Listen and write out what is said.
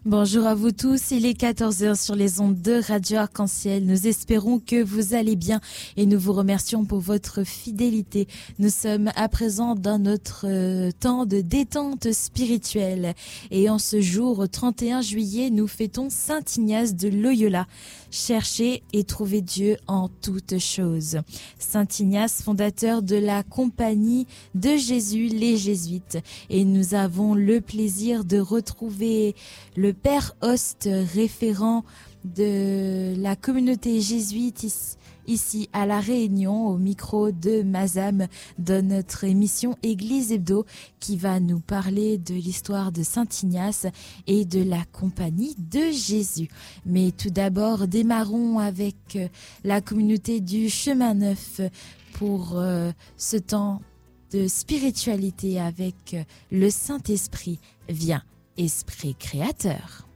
Bonjour à vous tous, il est 14h sur les ondes de Radio Arc-en-Ciel. Nous espérons que vous allez bien et nous vous remercions pour votre fidélité. Nous sommes à présent dans notre temps de détente spirituelle et en ce jour 31 juillet, nous fêtons Saint Ignace de Loyola. Cherchez et trouvez Dieu en toutes choses. Saint Ignace, fondateur de la Compagnie de Jésus, les Jésuites. Et nous avons le plaisir de retrouver le Père Hoste, référent de la communauté jésuite ici à La Réunion, au micro de Mazam, dans notre émission Église Hebdo, qui va nous parler de l'histoire de Saint Ignace et de la Compagnie de Jésus. Mais tout d'abord, démarrons avec la communauté du Chemin Neuf pour ce temps de spiritualité avec le Saint-Esprit. Viens, Esprit créateur.